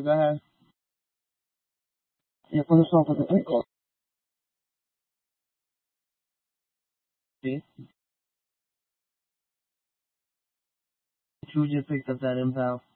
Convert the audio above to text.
Go ahead. Yeah, finish off with the pickle. See? You just picked up that impound.